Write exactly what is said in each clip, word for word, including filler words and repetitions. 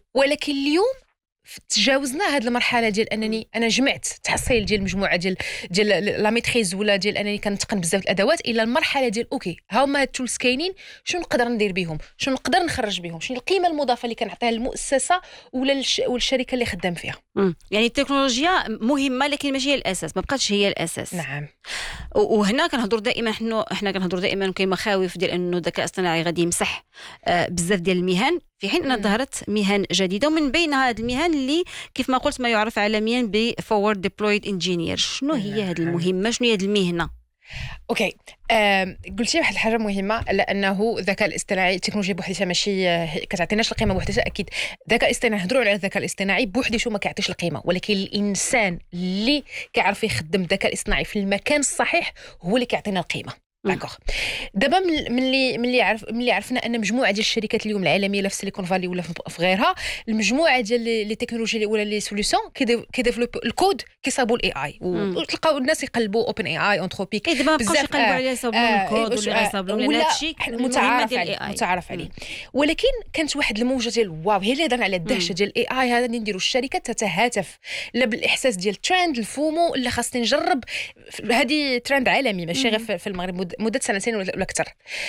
ولكن اليوم تجاوزنا هذه المرحله ديال انني انا جمعت تحصيل ديال مجموعه ديال ديال لا ميتريز ولا ديال انني كنتقن بزاف الادوات الى المرحله ديال اوكي ها هما التولز كاينين، شنو نقدر ندير بهم، شنو نقدر نخرج بهم، شنو القيمه المضافه اللي كنعطيها للمؤسسه ولا الش... والشركه اللي خدام فيها. مم. يعني التكنولوجيا مهمه لكن ماشي هي الاساس، ما بقاتش هي الاساس. نعم. وهنا كنهضروا دائما حنا حنا كنهضروا دائما كاين مخاوف ديال انه الذكاء الاصطناعي غادي يمسح آه بزاف ديال المهن، في حين ان ظهرت مهن جديده ومن بين هذه المهن اللي كيف ما قلت ما يعرف عالميا ب forward deployed engineer. شنو هي هذه المهمه، شنو هي هذه المهنه؟ اوكي آه، قلتي واحد الحاجه مهمه، لانه الذكاء الاصطناعي التكنولوجيا بوحدها ماشي كتعطيناش القيمه بوحدها. اكيد الذكاء الاصطناعي نهضروا على الذكاء الاصطناعي بوحديته ما كيعطيش القيمه، ولكن الانسان اللي كيعرف يخدم الذكاء الاصطناعي في المكان الصحيح هو اللي كيعطينا القيمه. داكوغ. دابا ملي ملي عرف ملي عرفنا ان مجموعه ديال الشركات اليوم العالميه لا في سيليكون فالي ولا في غيرها، المجموعه ديال لي تكنولوجي ولا لي سوليوشن كيديفلوب الكود كيصابوا الاي اي، وتلقاو الناس يقلبوا اوبن اي اي انتروبيك دابا بزاف يقلبوا عليه يصاوبوا الكود ولا يصاوبوا لنا هادشي متعارف عليه متعارف عليه. ولكن كانت واحد الموجه ديال واو هي اللي هضرنا على الدهشه ديال الاي اي هذا اللي نديروا الشركات تتهاتف لا بالاحساس ديال الترند الفومو اللي خاصني نجرب. هذه ترند عالمي ماشي غير في المغرب مده سنتين ولا اكثر.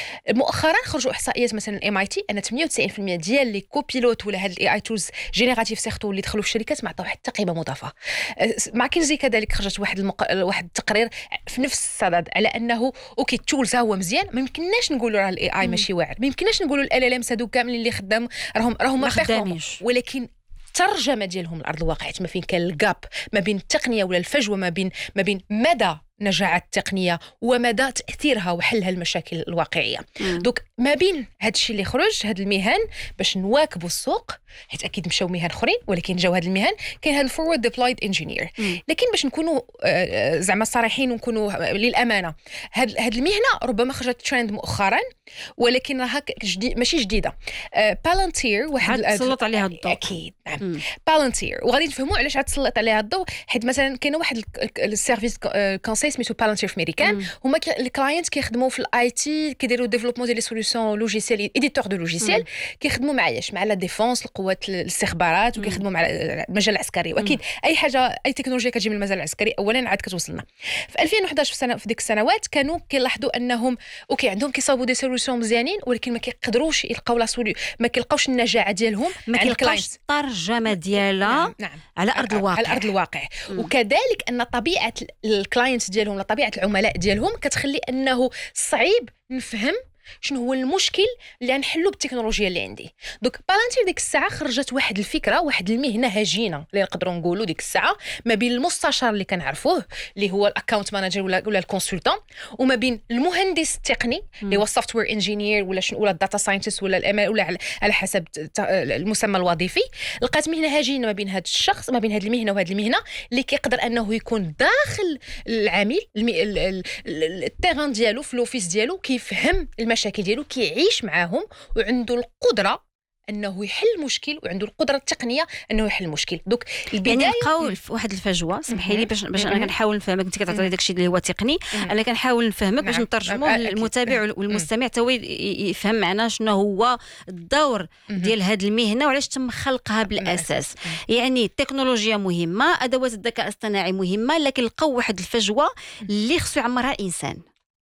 مؤخرا خرجوا احصائيات مثلا الام اي تي ان ثمانية وتسعين بالمئة ديال لي كوبيلوت ولا هاد الاي اي تولز جينيراتيف سيرتو اللي دخلوا في الشركات ما عطاو حتى قيمه مضافه. مع كنزي كذلك خرجت واحد المق... واحد التقرير في نفس الصدد على انه اوكي التولز هو مزيان، ما يمكنناش نقولوا راه الاي اي ماشي واعر، ما يمكنناش نقولوا ال ال ام هادو كاملين اللي خدام راهم راهم ما خدامينش، ولكن الترجمه ديالهم لارض الواقع ما فين كان الجاب ما بين التقنيه ولا الفجوه ما بين ما بين مدى نجاعة التقنية ومدى تأثيرها وحلها المشاكل الواقعية. دوك ما بين هاد الشيء اللي خرج هاد المهن باش نواكبوا السوق، حيت أكيد مشاو مهن أخرين ولكن جاو هاد المهن، كاين هاد الفورورد ديبلويد انجينير. لكن باش نكونوا زعما صريحين ونكونوا للأمانة، هاد هاد المهنة ربما خرجت ترند مؤخرا ولكن راها جديد ماشي جديدة. بالانتير واحد تسلط عليها الضوء. أكيد نعم بالانتير، وغادي نفهموا علاش عاد تسلط عليها الضوء. حيت مثلا كاين واحد السيرفيس كونساي سميتو بالانتير في امريكان، هما الكلاينت كيخدموا في الاي تي كيديروا ديفلوبمون ديال لي سوليوشن لوجيسيال ايديتور دو لوجيسيال، كيخدموا معاياش مع لا ديفونس القوات الاستخبارات وكيخدموا مع المجال العسكري. واكيد اي حاجه اي تكنولوجيا كتجي من المجال العسكري اولا عاد كتوصلنا. في ألفين وإحداش في سنه في ديك السنوات كانوا كيلاحظوا انهم اوكي عندهم كيصاوبوا دي سوليوشن مزيانين ولكن ما كيقدروش يلقاو لا سوليو ما كيلقاوش النجاعه ديالهم ما كيلقاوش الترجمه ديالها نعم. نعم. على ارض الواقع على ارض الواقع. وكذلك ان طبيعه الكلاينت ديالهم ولا طبيعه العملاء ديالهم كتخلي انه صعيب نفهم شنو هو المشكل اللي نحلو بالتكنولوجيا اللي عندي. دوك بالانتير ديك الساعه خرجت واحد الفكره، واحد المهنه هجينه اللي نقدروا نقولوا ديك الساعه ما بين المستشار اللي كنعرفوه اللي هو الاكونت مانجر ولا ولا الكونسلتون، وما بين المهندس التقني اللي هو السوفت وير انجينير ولا شنو ولا الداتا ساينتست ولا الام ولا على حسب المسمى الوظيفي. لقات مهنه هجينه ما بين هذا الشخص ما بين هذه المهنه وهذه المهنه اللي كيقدر انه يكون داخل العميل التيران ديالو في لوفيس ديالو، كيفهم المشاكل ديالو، كيعيش معاهم وعنده القدره انه يحل مشكل وعنده القدره التقنيه انه يحل مشكل. دوك البدايه يعني نلقاو واحد الفجوه. سمحي لي باش باش انا كنحاول نفهمك، انت كتعطي داكشي اللي هو تقني، انا كنحاول نفهمك باش نترجموه للمتابع والمستمع حتى هو يفهم معنا شنو هو الدور ديال هذه المهنه وعلاش تم خلقها بالاساس. يعني التكنولوجيا مهمه، ادوات الذكاء الاصطناعي مهمه، لكن لقاو واحد الفجوه اللي خصو يعمرها انسان.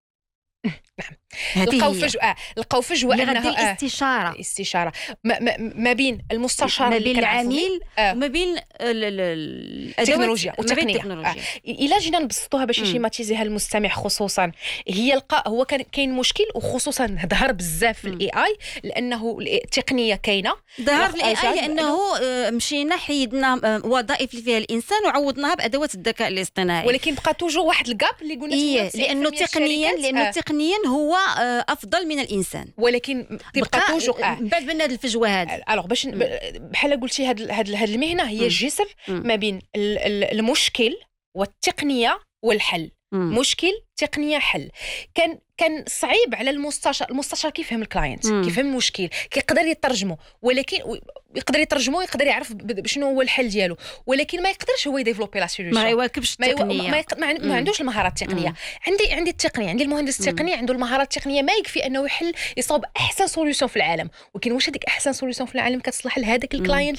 نعم لقاو فجوه لقاو فجوه انها الاستشاره الاستشاره ما, ما, ما بين المستشار ما بين العميل آه. وما بين التكنولوجيا والتقنيه. آه. الا جينا نبسطوها باش يشيماتيزيها المستمع خصوصا، هي لقى هو كان كاين مشكل وخصوصا ظهر بزاف في الاي اي لانه التقنيه كاينه. ظهر الاي اي لانه مشينا حيدنا وظائف اللي فيها الانسان وعوضناها بادوات الذكاء الاصطناعي، ولكن بقى توجو واحد الجاب اللي قلنا إيه لانه تقنيا لانه آه. تقنيا هو افضل من الانسان، ولكن تبقى توجو آه. بعد من هذه الفجوه هذه. الوغ باش بحال قلتي هاد هاد هاد المهنه هي الجسر ما بين المشكل والتقنيه والحل. مم. مشكل تقنيه حل. كان كان صعيب على المستشار المستشار كيفهم الكلاينت، كيفهم المشكل، كيقدر يترجمه، ولكن يقدر يترجمه يقدر يعرف شنو هو الحل ديالو، ولكن ما يقدرش هو يديفلوبي لا سوليوشن، ما يواكبش التقنيه، ما, يق... ما, ما عندوش المهارات التقنيه. مم. عندي عندي التقنيه عندي المهندس التقني عنده المهارات التقنيه، ما يكفي انه يحل يصاوب احسن سوليوشن في العالم، ولكن واش هذيك احسن سوليوشن في العالم كتصلح لهذاك الكلاينت